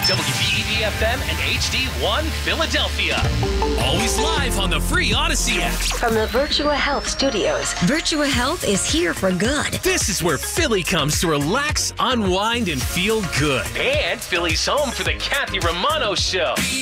WBEV-FM and HD1 Philadelphia. Always live on the free Odyssey app. From the Virtua Health Studios. Virtua Health is here for good. This is where Philly comes to relax, unwind, and feel good. And Philly's home for the Kathy Romano Show.